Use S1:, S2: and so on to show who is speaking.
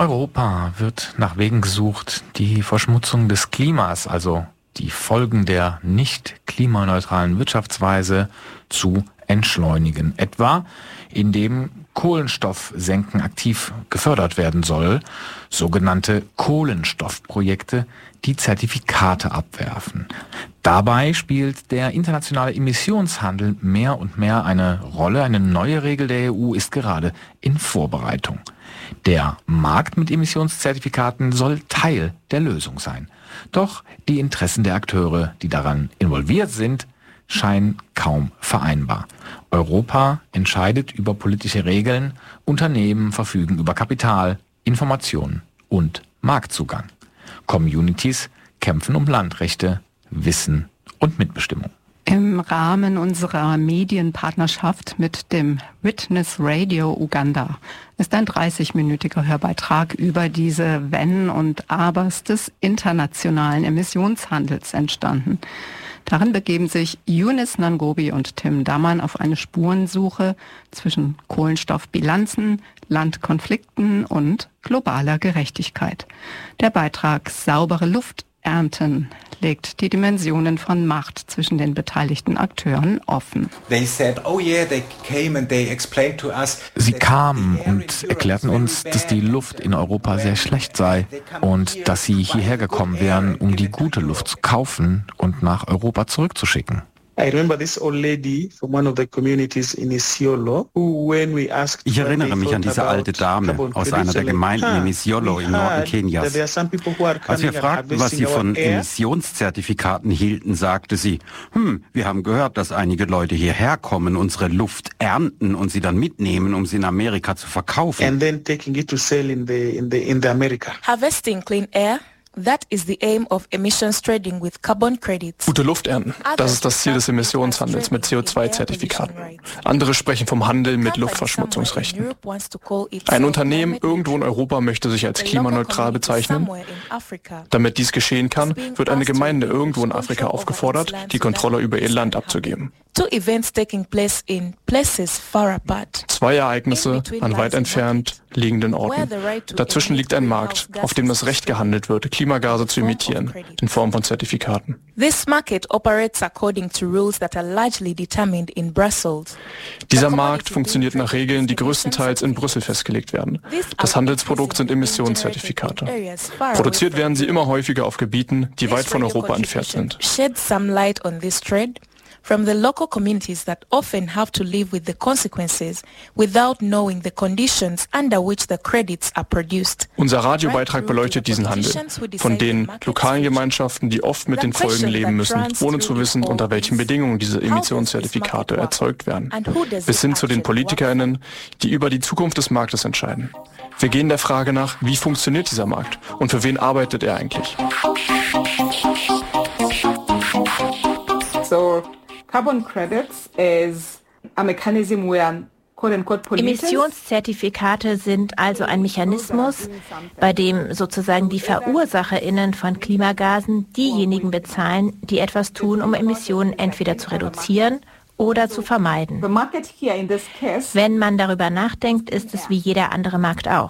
S1: Europa wird nach Wegen gesucht, die Verschmutzung des Klimas, also die Folgen der nicht klimaneutralen Wirtschaftsweise, zu entschleunigen. Etwa indem Kohlenstoffsenken aktiv gefördert werden soll, sogenannte Kohlenstoffprojekte, die Zertifikate abwerfen. Dabei spielt der internationale Emissionshandel mehr und mehr eine Rolle. Eine neue Regel der EU ist gerade in Vorbereitung. Der Markt mit Emissionszertifikaten soll Teil der Lösung sein. Doch die Interessen der Akteure, die daran involviert sind, scheinen kaum vereinbar. Europa entscheidet über politische Regeln, Unternehmen verfügen über Kapital, Informationen und Marktzugang. Communities kämpfen um Landrechte, Wissen und Mitbestimmung.
S2: Im Rahmen unserer Medienpartnerschaft mit dem Witness Radio Uganda ist ein 30-minütiger Hörbeitrag über diese Wenn und Abers des internationalen Emissionshandels entstanden. Darin begeben sich Eunice Nangobi und Tim Dammann auf eine Spurensuche zwischen Kohlenstoffbilanzen, Landkonflikten und globaler Gerechtigkeit. Der Beitrag Saubere Luft ernten legt die Dimensionen von Macht zwischen den beteiligten Akteuren offen.
S1: Sie kamen und erklärten uns, dass die Luft in Europa sehr schlecht sei und dass sie hierher gekommen wären, um die gute Luft zu kaufen und nach Europa zurückzuschicken.
S3: Ich erinnere mich an diese alte Dame aus einer der Gemeinden in Isiolo im Norden Kenias. Als wir fragten, was sie von Emissionszertifikaten hielten, sagte sie, wir haben gehört, dass einige Leute hierher kommen, unsere Luft ernten und sie dann mitnehmen, um sie in Amerika zu verkaufen.
S4: Harvesting clean air. That is the aim of emissions trading with carbon credits.
S5: Gute Luft ernten. Das ist das Ziel des Emissionshandels mit CO2-Zertifikaten. Andere sprechen vom Handel mit Luftverschmutzungsrechten. Ein Unternehmen irgendwo in Europa möchte sich als klimaneutral bezeichnen. Damit dies geschehen kann, wird eine Gemeinde irgendwo in Afrika aufgefordert, die Kontrolle über ihr Land abzugeben.
S4: Two events taking place in places far apart.
S5: 2 Ereignisse an weit entfernt liegenden Orten. Dazwischen liegt ein Markt, auf dem das Recht gehandelt wird, Klimagase zu emittieren, in Form von Zertifikaten.
S4: This market operates according to rules that are largely determined in Brussels.
S5: Dieser Markt funktioniert nach Regeln, die größtenteils in Brüssel festgelegt werden. Das Handelsprodukt sind Emissionszertifikate. Produziert werden sie immer häufiger auf Gebieten, die weit von Europa entfernt sind.
S4: Shed some light on this trade. From the local communities that often have to live with the consequences without knowing the conditions under which the credits are produced.
S5: Unser Radiobeitrag beleuchtet diesen Handel, von den lokalen Gemeinschaften, die oft mit den Folgen leben müssen, ohne zu wissen, unter welchen Bedingungen diese Emissionszertifikate erzeugt werden, bis hin zu den PolitikerInnen, die über die Zukunft des Marktes entscheiden. Wir gehen der Frage nach, wie funktioniert dieser Markt und für wen arbeitet er eigentlich?
S6: So, carbon credits is a mechanism where
S7: Emissionszertifikate sind also ein Mechanismus, bei dem sozusagen die VerursacherInnen von Klimagasen diejenigen bezahlen, die etwas tun, um Emissionen entweder zu reduzieren oder zu vermeiden. Wenn man darüber nachdenkt, ist es wie jeder andere Markt auch.